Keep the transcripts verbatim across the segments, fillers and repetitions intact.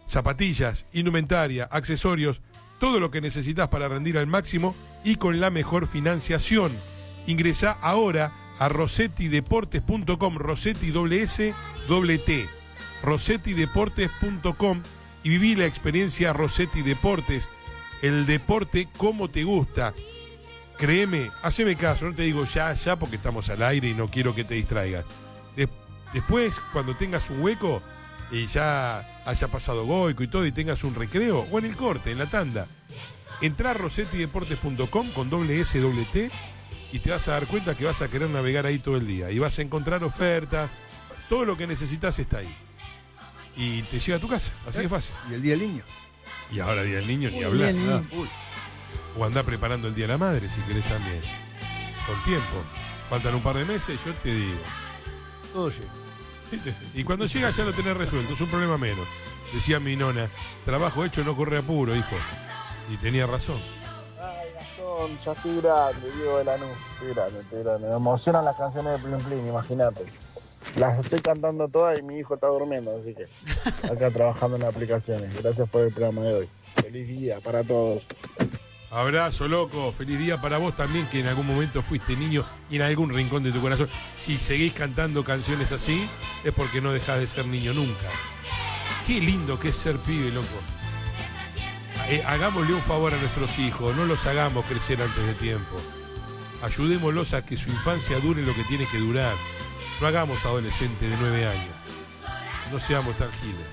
Zapatillas, indumentaria, accesorios, todo lo que necesitas para rendir al máximo y con la mejor financiación. Ingresá ahora a rossetti deportes punto com, Rossetti doble S, doble T, rossetti deportes punto com y viví la experiencia Rossetti Deportes, el deporte como te gusta. Créeme, haceme caso, no te digo ya, ya porque estamos al aire y no quiero que te distraigas. De- después, cuando tengas un hueco y ya haya pasado Goico y todo y tengas un recreo, o en el corte, en la tanda, entrá a rossetti deportes punto com con doble S, doble T y te vas a dar cuenta que vas a querer navegar ahí todo el día y vas a encontrar ofertas, todo lo que necesitas está ahí y te llega a tu casa, así de fácil. Y el Día del Niño. Y ahora Día del Niño ni Muy hablar. bien, ¿no? Niño. O andá preparando el Día de la Madre si querés también, con tiempo, faltan un par de meses, yo te digo. Todo llega. Y cuando llega ya lo tenés resuelto, es un problema menos. Decía mi nona, trabajo hecho no corre apuro, hijo. Y tenía razón. Ay, Gastón, ya estoy grande, Diego de Lanús, estoy grande, estoy grande. Me emocionan las canciones de Plin Plin, imagínate. Las estoy cantando todas y mi hijo está durmiendo, así que acá trabajando en las aplicaciones. Gracias por el programa de hoy. Feliz día para todos. Abrazo, loco. Feliz día para vos también, que en algún momento fuiste niño y en algún rincón de tu corazón. Si seguís cantando canciones así, es porque no dejás de ser niño nunca. Qué lindo que es ser pibe, loco. Eh, hagámosle un favor a nuestros hijos, no los hagamos crecer antes de tiempo. Ayudémoslos a que su infancia dure lo que tiene que durar. No hagamos adolescentes de nueve años. No seamos tan giles.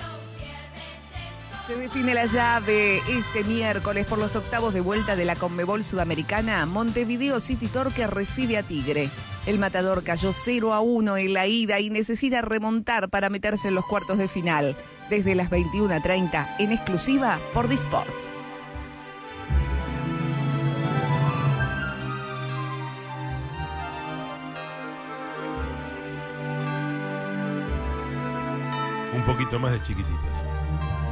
Se define la llave este miércoles por los octavos de vuelta de la Conmebol Sudamericana. Montevideo City Torque recibe a Tigre. El Matador cayó cero a uno en la ida y necesita remontar para meterse en los cuartos de final. Desde las veintiuna treinta, en exclusiva por Disports. Un poquito más de chiquititas.